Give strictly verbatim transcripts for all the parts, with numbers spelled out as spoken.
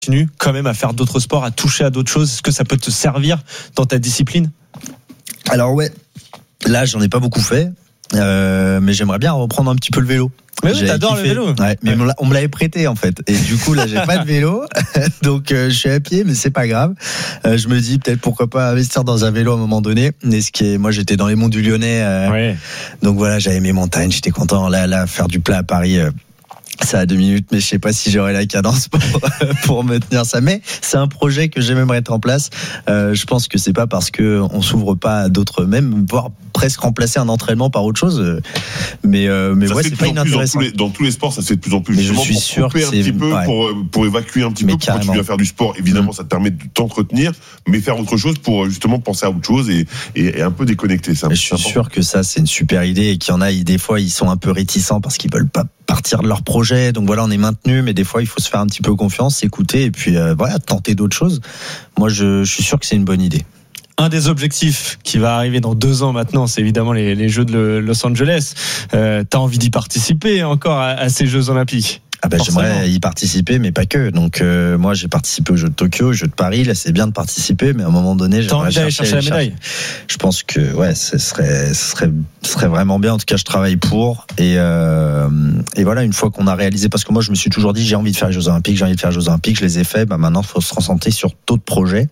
continues quand même à faire d'autres sports, à toucher à d'autres choses? Est-ce que ça peut te servir dans ta discipline? Alors ouais, là j'en ai pas beaucoup fait, euh, mais j'aimerais bien reprendre un petit peu le vélo. Mais oui, t'adores le vélo. Ouais, mais ouais. On me l'avait prêté en fait, et du coup là j'ai pas de vélo, donc euh, je suis à pied, mais c'est pas grave. Euh, je me dis peut-être pourquoi pas investir dans un vélo à un moment donné. Mais ce qui est, moi j'étais dans les monts du Lyonnais, euh, ouais. donc voilà, j'avais mes montagnes, j'étais content. Là, là, faire du plat à Paris. Euh, Ça a deux minutes, mais je sais pas si j'aurai la cadence pour, pour me tenir ça. Mais c'est un projet que j'aimerais mettre en place. Euh, je pense que c'est pas parce que on s'ouvre pas à d'autres, même voire presque remplacer un entraînement par autre chose. Mais euh, mais ça ouais, c'est pas inintéressant. Dans tous, les, dans tous les sports, ça se fait de plus en plus. Mais je suis pour sûr couper que un c'est petit peu, ouais. pour pour évacuer un petit mais peu. Pour continuer à faire du sport, évidemment, mmh. ça te permet de t'entretenir, mais faire autre chose pour justement penser à autre chose et, et, et un peu déconnecter. Ça. Je suis sûr que ça, c'est une super idée et qu'il y en a, des fois, ils sont un peu réticents parce qu'ils veulent pas partir de leur projet. Donc voilà, on est maintenu, mais des fois, il faut se faire un petit peu confiance, écouter et puis euh, voilà, tenter d'autres choses. Moi, je, je suis sûr que c'est une bonne idée. Un des objectifs qui va arriver dans deux ans maintenant, c'est évidemment les, les Jeux de Los Angeles. Euh, t'as envie d'y participer encore à, à ces Jeux Olympiques? Ah ben Forcément. J'aimerais y participer, mais pas que. Donc euh, moi j'ai participé aux Jeux de Tokyo, aux Jeux de Paris. Là c'est bien de participer, mais à un moment donné j'aimerais chercher, chercher la médaille. Je pense que ouais, ce serait, ce serait, ce serait vraiment bien. En tout cas, je travaille pour. Et euh, et voilà, une fois qu'on a réalisé, parce que moi je me suis toujours dit j'ai envie de faire les Jeux Olympiques, j'ai envie de faire les Jeux Olympiques. Je les ai faits. Bah maintenant il faut se concentrer sur d'autres projets.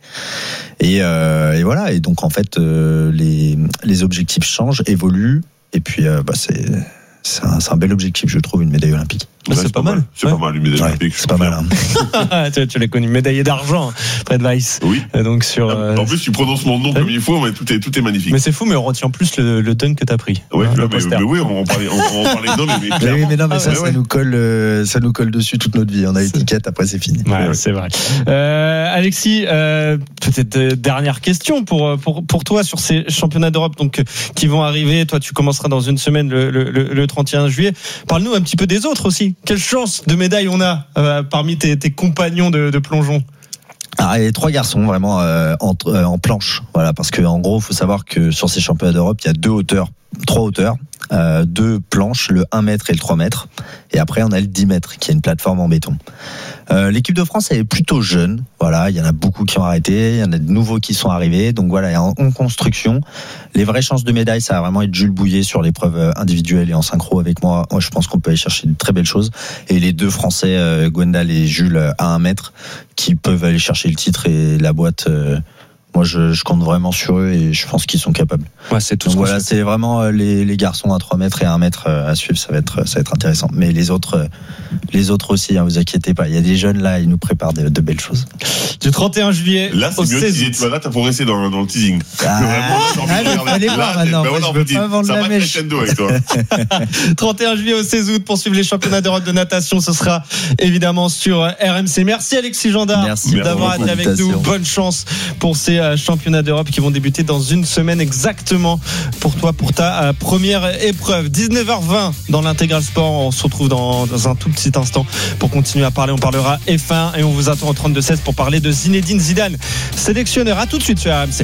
Et, euh, et voilà. Et donc en fait euh, les les objectifs changent, évoluent. Et puis euh, bah c'est C'est un, c'est un bel objectif, je trouve, une médaille olympique. Ouais, c'est, c'est pas mal. mal. C'est ouais. pas mal, une médaille ouais, olympique. C'est pas mal. Hein. tu, tu l'as connu, médaillé d'argent, près de Weiss. Oui. Donc sur. Euh, en plus, tu prononces mon nom comme il faut, mais tout est tout est magnifique. Mais c'est fou, mais on retient plus le, le dunk que t'as pris. Ouais, hein, mais, mais, mais oui, on parlait, on, on parlait non, mais, mais, mais, mais non, mais ah, ça, ouais, ça ouais. nous colle, euh, ça nous colle dessus toute notre vie. On a l'étiquette, après c'est fini. Ouais, ouais. C'est vrai. Euh, Alexis, euh, peut-être euh, dernière question pour pour pour toi sur ces championnats d'Europe donc qui vont arriver. Toi, tu commenceras dans une semaine le le, le, le trente et un juillet. Parle-nous un petit peu des autres aussi. Quelle chance de médaille on a euh, parmi tes, tes compagnons de, de plongeon? Ah, il y a trois garçons vraiment euh, en, euh, en planche, voilà, parce que en gros, il faut savoir que sur ces championnats d'Europe, il y a deux hauteurs, trois hauteurs, euh, deux planches, le un mètre et le trois mètres, et après on a le dix mètres, qui est une plateforme en béton. Euh, l'équipe de France elle est plutôt jeune, voilà, il y en a beaucoup qui ont arrêté, il y en a de nouveaux qui sont arrivés, donc voilà, en, en construction. Les vraies chances de médaille, ça va vraiment être Jules Bouillet sur l'épreuve individuelle et en synchro avec moi. Moi, je pense qu'on peut aller chercher de très belles choses. Et les deux Français, euh, Gwendal et Jules, à un mètre, qui peuvent aller chercher le titre et la boîte. Euh, moi, je, je compte vraiment sur eux et je pense qu'ils sont capables. Ouais, c'est tout. Donc ce voilà, c'est vraiment les, les garçons à trois mètres et à un mètre à suivre. Ça va être, ça va être intéressant. Mais les autres, les autres aussi, hein, vous inquiétez pas. Il y a des jeunes là, ils nous préparent de, de belles choses. Du trente et un juillet. Là, c'est au mieux de teaser. Tu vois, là, t'as progressé dans, dans le teasing. Ah, vraiment, allez voir maintenant. Ben voilà, je veux pas vendre la mèche. Avec toi. trente et un juillet au seize août pour suivre les championnats d'Europe de natation. Ce sera évidemment sur R M C. Merci Alexis Gendard Merci d'avoir été avec nous. Bonne chance pour ces championnats d'Europe qui vont débuter dans une semaine exactement pour toi, pour ta première épreuve. dix-neuf heures vingt dans l'Intégral Sport. On se retrouve dans, dans un tout petit instant pour continuer à parler. On parlera F un et on vous attend au trente-deux seize pour parler de Zinedine Zidane, sélectionneur. À tout de suite sur R M C.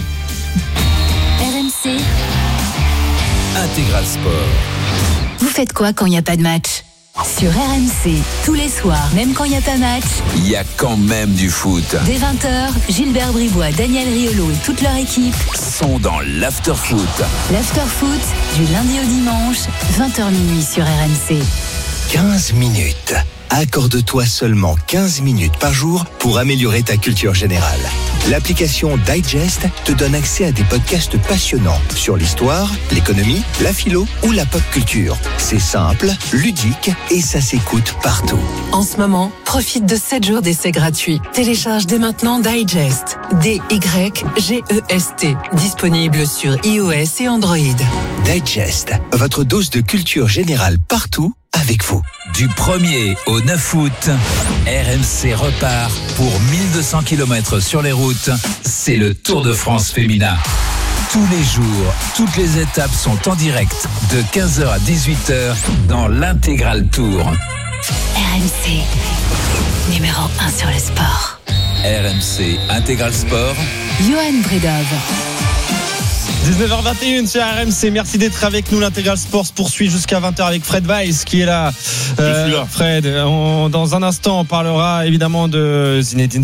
R M C Intégral Sport. Vous faites quoi quand il n'y a pas de match? Sur R M C, tous les soirs, même quand il n'y a pas match, il y a quand même du foot. Dès vingt heures, Gilbert Bribois, Daniel Riolo et toute leur équipe sont dans l'after-foot. L'after-foot, du lundi au dimanche, vingt heures minuit sur R M C. quinze minutes. Accorde-toi seulement quinze minutes par jour pour améliorer ta culture générale. L'application Digest te donne accès à des podcasts passionnants sur l'histoire, l'économie, la philo ou la pop culture. C'est simple, ludique et ça s'écoute partout. En ce moment, profite de sept jours d'essai gratuits. Télécharge dès maintenant Digest. D Y G E S T. Disponible sur iOS et Android. Digest, votre dose de culture générale partout avec vous. Du premier au neuf août, R M C repart pour mille deux cents kilomètres sur les routes. C'est le Tour de France féminin. Tous les jours, toutes les étapes sont en direct de quinze heures à dix-huit heures dans l'Intégral Tour. R M C, numéro un sur le sport. R M C Intégral Sport. Johan Bredov. dix-neuf heures vingt et un sur R M C. Merci d'être avec nous. L'Intégral Sport se poursuit jusqu'à vingt heures avec Fred Weiss qui est là. Je suis là. Fred, on, dans un instant, on parlera évidemment de Zinedine